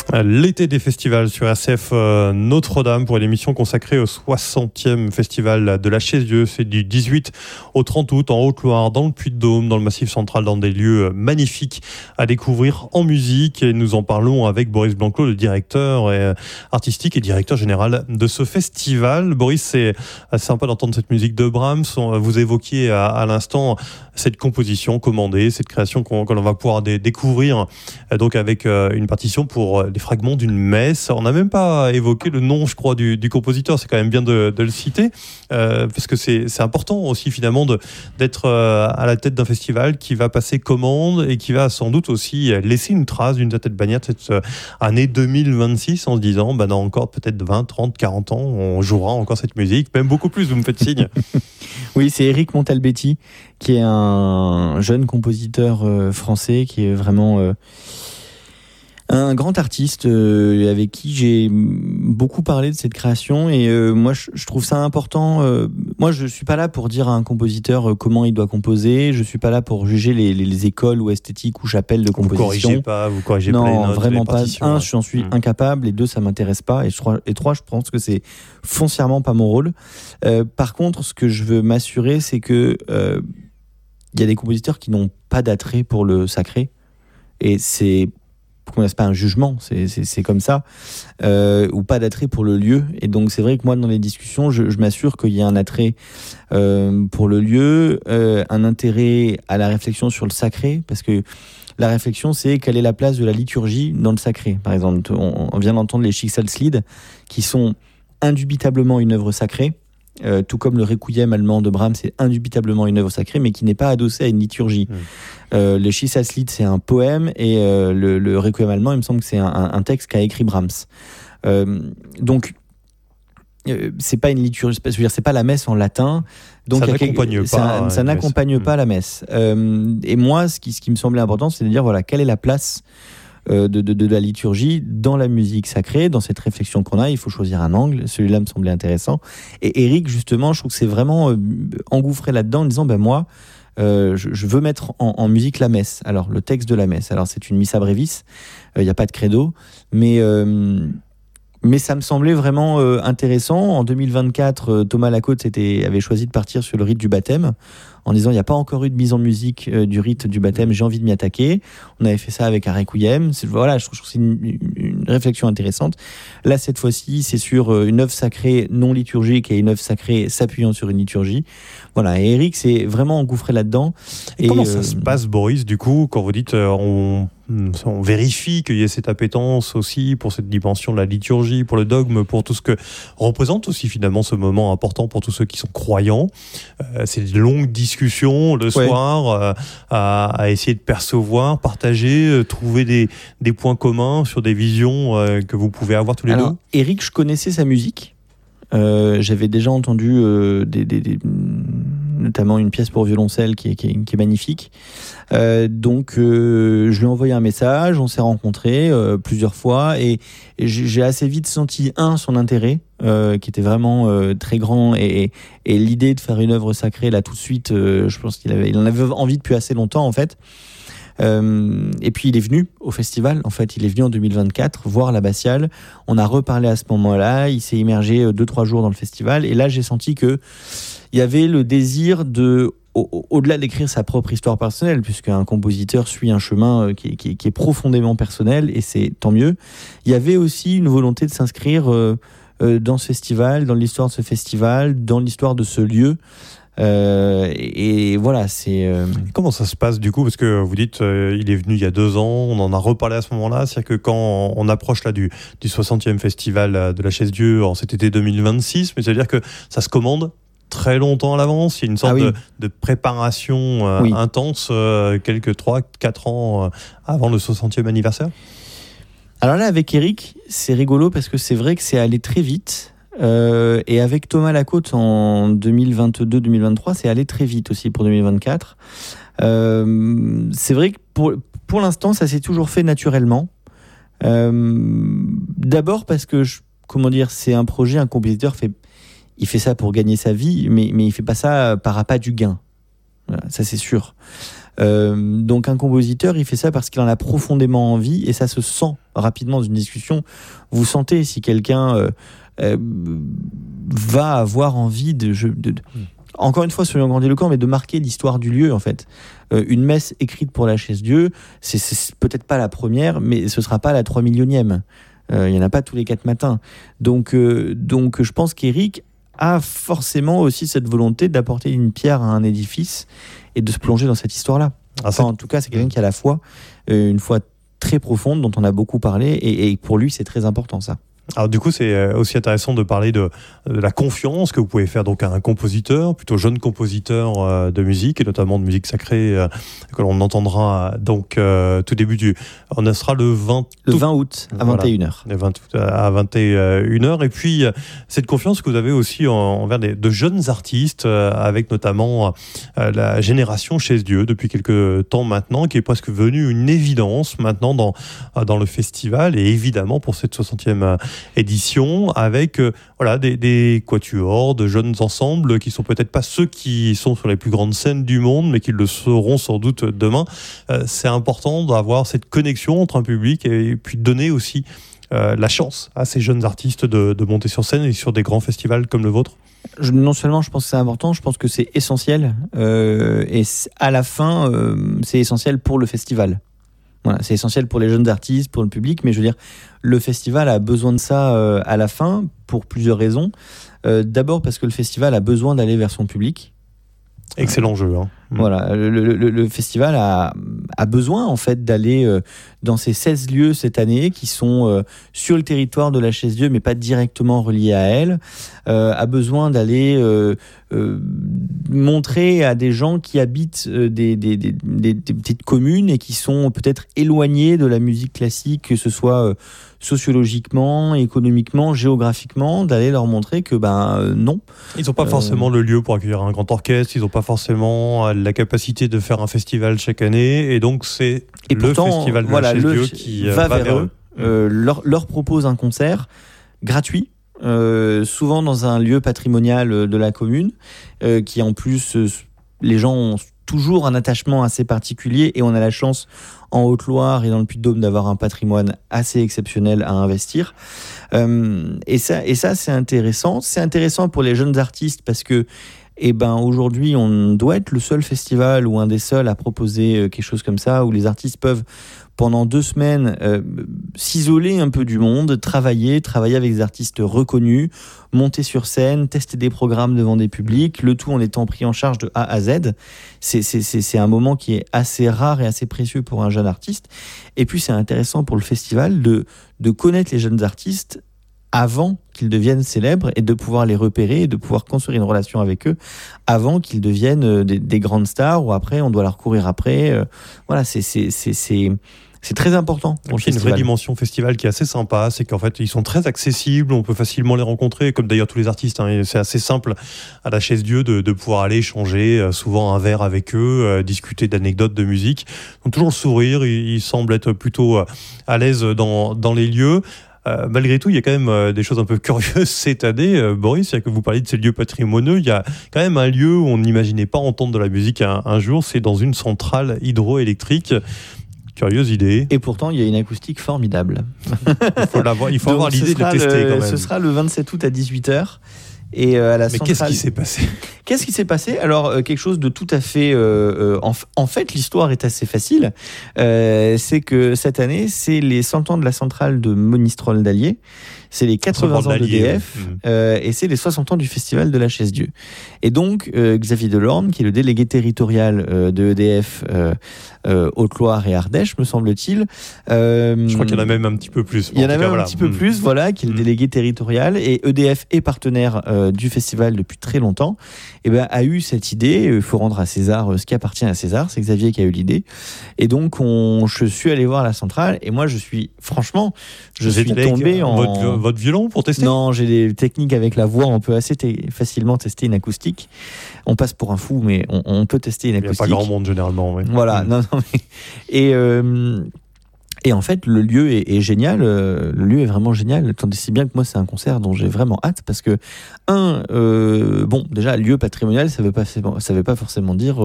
L'été des festivals sur RCF Notre-Dame pour une émission consacrée au 60e festival de la Chaise-Dieu. C'est du 18 au 30 août en Haute-Loire, dans le Puy-de-Dôme, dans le Massif central, dans des lieux magnifiques à découvrir en musique. Et nous en parlons avec Boris Blanclos, le directeur artistique et directeur général de ce festival. Boris, c'est sympa d'entendre cette musique de Brahms. Vous évoquiez à l'instant cette composition commandée, cette création qu'on va pouvoir découvrir donc avec une partition pour des fragments d'une messe. On n'a même pas évoqué le nom, je crois, du compositeur. C'est quand même bien de le citer, parce que c'est important aussi finalement d'être à la tête d'un festival qui va passer commande et qui va sans doute aussi laisser une trace d'une tête bannière de cette année 2026 en se disant, dans encore peut-être 20, 30, 40 ans, on jouera encore cette musique, même beaucoup plus, vous me faites signe. Oui, c'est Eric Montalbetti, qui est un jeune compositeur français, qui est vraiment un grand artiste avec qui j'ai beaucoup parlé de cette création. Et moi, je trouve ça important. Moi, je suis pas là pour dire à un compositeur comment il doit composer. Je suis pas là pour juger les écoles ou esthétiques ou chapelles de composition. Vous corrigez pas les notes, vraiment pas. Un, je j'en suis incapable. Et deux, ça m'intéresse pas. Et trois, je pense que c'est foncièrement pas mon rôle. Par contre, ce que je veux m'assurer, c'est que il y a des compositeurs qui n'ont pas d'attrait pour le sacré. Et c'est pas un jugement, c'est comme ça, ou pas d'attrait pour le lieu. Et donc c'est vrai que moi, dans les discussions, je m'assure qu'il y a un attrait pour le lieu, un intérêt à la réflexion sur le sacré, parce que la réflexion, c'est quelle est la place de la liturgie dans le sacré. Par exemple, on vient d'entendre les Schicksalslied, qui sont indubitablement une œuvre sacrée, tout comme le Requiem allemand de Brahms, c'est indubitablement une œuvre sacrée, mais qui n'est pas adossée à une liturgie. Le Schicksalslied, c'est un poème, et le Requiem allemand, il me semble que c'est un texte qu'a écrit Brahms. Donc, c'est pas une liturgie, c'est pas la messe en latin. Donc ça n'accompagne pas la messe. Et moi, ce qui me semblait important, c'est de dire, voilà, quelle est la place de la liturgie dans la musique sacrée, dans cette réflexion qu'on a. Il faut choisir un angle. Celui-là me semblait intéressant. Et Eric, justement, je trouve que c'est vraiment engouffré là-dedans en disant, moi, je veux mettre en musique la messe. Alors, le texte de la messe. Alors, c'est une missa brevis. Il n'y a pas de credo. Mais ça me semblait vraiment intéressant. En 2024, Thomas Lacote avait choisi de partir sur le rite du baptême, en disant il n'y a pas encore eu de mise en musique du rite du baptême, j'ai envie de m'y attaquer. On avait fait ça avec un requiem. Voilà, je trouve que c'est une réflexion intéressante. Là, cette fois-ci, c'est sur une œuvre sacrée non liturgique et une œuvre sacrée s'appuyant sur une liturgie. Voilà, et Eric s'est vraiment engouffré là-dedans. Et comment ça se passe, Boris, du coup, quand vous dites on vérifie qu'il y ait cette appétence aussi pour cette dimension de la liturgie, pour le dogme, pour tout ce que représente aussi finalement ce moment important pour tous ceux qui sont croyants. C'est de longues discussions le soir à essayer de percevoir, partager, trouver des points communs sur des visions que vous pouvez avoir tous les deux. Eric, je connaissais sa musique. J'avais déjà entendu notamment une pièce pour violoncelle qui est magnifique. Donc je lui ai envoyé un message, on s'est rencontrés plusieurs fois et j'ai assez vite senti son intérêt qui était vraiment très grand et l'idée de faire une œuvre sacrée là tout de suite, je pense qu'il en avait envie depuis assez longtemps en fait. Et puis il est venu au festival, en fait il est venu en 2024 voir l'Abbatiale, on a reparlé à ce moment-là, il s'est immergé 2-3 jours dans le festival et là j'ai senti que il y avait le désir au-delà d'écrire sa propre histoire personnelle, puisqu'un compositeur suit un chemin qui est profondément personnel et c'est tant mieux, il y avait aussi une volonté de s'inscrire dans ce festival, dans l'histoire de ce festival, dans l'histoire de ce lieu. Et voilà, c'est... Comment ça se passe du coup ? Parce que vous dites il est venu il y a 2 ans, on en a reparlé à ce moment-là, c'est-à-dire que quand on approche là du 60e festival de la Chaise-Dieu en cet été 2026, mais ça veut dire que ça se commande très longtemps à l'avance, il y a une sorte de préparation intense, quelques 3-4 ans avant le 60e anniversaire. Alors là, avec Eric, c'est rigolo parce que c'est vrai que c'est allé très vite. Et avec Thomas Lacote en 2022-2023, c'est allé très vite aussi pour 2024. C'est vrai que pour l'instant, ça s'est toujours fait naturellement. D'abord parce que, c'est un projet, un compositeur il fait ça pour gagner sa vie, mais il fait pas ça par appât du gain. Voilà, ça c'est sûr. Donc un compositeur, il fait ça parce qu'il en a profondément envie, et ça se sent rapidement dans une discussion. Vous sentez si quelqu'un va avoir envie encore une fois, soyons grandiloquents, mais de marquer l'histoire du lieu, en fait. Une messe écrite pour la Chaise-Dieu, c'est peut-être pas la première, mais ce sera pas la 3 millionième. Il y en a pas tous les 4 matins. Donc je pense qu'Éric a forcément aussi cette volonté d'apporter une pierre à un édifice et de se plonger dans cette histoire-là. En tout cas, c'est quelqu'un qui a la foi, une foi très profonde dont on a beaucoup parlé, et pour lui, c'est très important, ça. Alors du coup, c'est aussi intéressant de parler de la confiance que vous pouvez faire donc à un compositeur, plutôt jeune compositeur de musique, et notamment de musique sacrée, que l'on entendra donc tout début on sera le 20 août à 21h. Le 20 août à 21h. Et puis, cette confiance que vous avez aussi envers de jeunes artistes, avec notamment la génération Chaise-Dieu depuis quelques temps maintenant, qui est presque venue une évidence maintenant dans le festival, et évidemment pour cette 60e édition, avec des quatuors, de jeunes ensembles qui sont peut-être pas ceux qui sont sur les plus grandes scènes du monde, mais qui le seront sans doute demain. C'est important d'avoir cette connexion entre un public, et puis donner aussi la chance à ces jeunes artistes de monter sur scène et sur des grands festivals comme le vôtre. Non seulement je pense que c'est important, je pense que c'est essentiel, et à la fin c'est essentiel pour le festival. Voilà, c'est essentiel pour les jeunes artistes, pour le public, mais je veux dire, le festival a besoin de ça à la fin, pour plusieurs raisons. D'abord parce que le festival a besoin d'aller vers son public. Excellent jeu. Voilà, le festival a besoin en fait d'aller dans ces 16 lieux cette année qui sont sur le territoire de la Chaise-Dieu, mais pas directement reliés à elle. A besoin d'aller montrer à des gens qui habitent des petites communes et qui sont peut-être éloignés de la musique classique, que ce soit sociologiquement, économiquement, géographiquement, d'aller leur montrer que non. Ils n'ont pas forcément le lieu pour accueillir un grand orchestre, ils n'ont pas forcément la capacité de faire un festival chaque année, et donc c'est festival de la Chaise-Dieu qui va vers eux. Leur propose un concert gratuit, souvent dans un lieu patrimonial de la commune, qui en plus, les gens ont toujours un attachement assez particulier, et on a la chance en Haute-Loire et dans le Puy-de-Dôme d'avoir un patrimoine assez exceptionnel à investir. Et ça c'est intéressant. C'est intéressant pour les jeunes artistes parce que aujourd'hui, on doit être le seul festival ou un des seuls à proposer quelque chose comme ça, où les artistes peuvent, pendant 2 semaines, s'isoler un peu du monde, travailler avec des artistes reconnus, monter sur scène, tester des programmes devant des publics, le tout en étant pris en charge de A à Z. C'est un moment qui est assez rare et assez précieux pour un jeune artiste. Et puis, c'est intéressant pour le festival de connaître les jeunes artistes avant qu'ils deviennent célèbres, et de pouvoir les repérer et de pouvoir construire une relation avec eux avant qu'ils deviennent des grandes stars, ou après on doit leur courir après. Voilà, c'est très important. Il y a une vraie dimension festival qui est assez sympa, c'est qu'en fait ils sont très accessibles, on peut facilement les rencontrer, comme d'ailleurs tous les artistes, et c'est assez simple à la Chaise-Dieu de pouvoir aller échanger souvent un verre avec eux, discuter d'anecdotes de musique. Donc toujours le sourire, ils semblent être plutôt à l'aise dans les lieux. Malgré tout, il y a quand même des choses un peu curieuses cette année. Boris, que vous parliez de ces lieux patrimoniaux, il y a quand même un lieu où on n'imaginait pas entendre de la musique un jour, c'est dans une centrale hydroélectrique. Curieuse idée. Et pourtant, il y a une acoustique formidable. Il faut avoir l'idée de le tester quand même. Ce sera le 27 août à 18h. Et à la centrale... qu'est-ce qui s'est passé ? Qu'est-ce qui s'est passé ? Alors, quelque chose de tout à fait... en fait, l'histoire est assez facile. C'est que cette année, c'est les 100 ans de la centrale de Monistrol d'Allier. C'est les 80 ans d'EDF et c'est les 60 ans du festival de la Chaise-Dieu. Et donc, Xavier Delorme, qui est le délégué territorial de EDF Haute-Loire et Ardèche, me semble-t-il. Je crois qu'il y en a même un petit peu plus. Il y en a même un petit peu plus, voilà, qui est le délégué territorial. Et EDF est partenaire du festival depuis très longtemps. Et a eu cette idée, il faut rendre à César ce qui appartient à César, c'est Xavier qui a eu l'idée. Et donc, je suis allé voir la centrale, et moi, je suis tombé en... Votre violon pour tester ? Non, j'ai des techniques avec la voix, on peut assez facilement tester une acoustique. On passe pour un fou, mais on peut tester une acoustique. Il n'y a pas grand monde généralement. Oui. Voilà, non, mais... Et en fait, le lieu est génial. Le lieu est vraiment génial. Tandis si bien que moi, c'est un concert dont j'ai vraiment hâte, parce que déjà, lieu patrimonial, ça veut pas forcément dire